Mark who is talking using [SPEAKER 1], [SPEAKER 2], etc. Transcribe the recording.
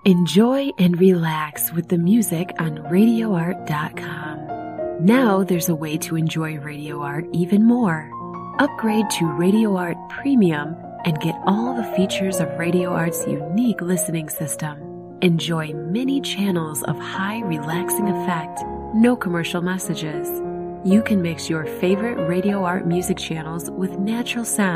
[SPEAKER 1] Enjoy and relax with the music on RadioArt.com. Now there's a way to enjoy Radio Art even more. Upgrade to Radio Art Premium and get all the features of Radio Art's unique listening system. Enjoy many channels of high relaxing effect, no commercial messages. You can mix your favorite Radio Art music channels with natural sound